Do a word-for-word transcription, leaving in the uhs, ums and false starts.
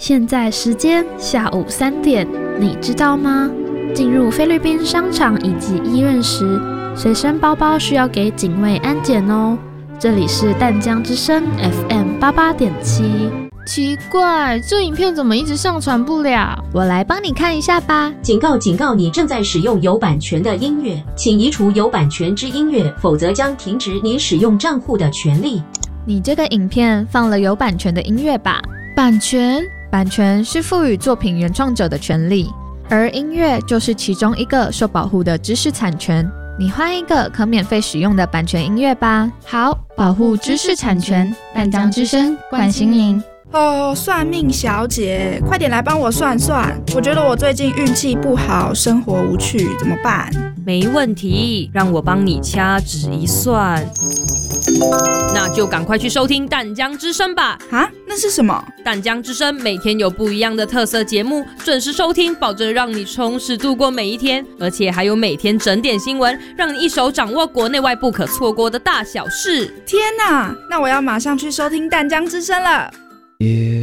现在时间下午三点，你知道吗？进入菲律宾商场以及医院时，随身包包需要给警卫安检哦。这里是淡江之声 F M 八八点七。 奇怪，这影片怎么一直上传不了？ 我来帮你看一下吧。 警告警告，你正在使用有版权的音乐，请移除有版权之音乐，否则将停止你使用账户的权利。 你这个影片放了有版权的音乐吧？ 版权？ 版权是赋予作品原创者的权利，而音乐就是其中一个受保护的知识产权。你换一个可免费使用的版权音乐吧。 好，保护知识产权，淡江之声关心您。 哦，算命小姐，快点来帮我算算。我觉得我最近运气不好，生活无趣，怎么办？ 没问题，让我帮你掐指一算。那就赶快去收听淡江之声吧。 啊，那是什么？ 淡江之声每天有不一样的特色节目，准时收听，保证让你充实度过每一天。而且还有每天整点新闻，让你一手掌握国内外不可错过的大小事。 天哪，那我要马上去收听淡江之声了。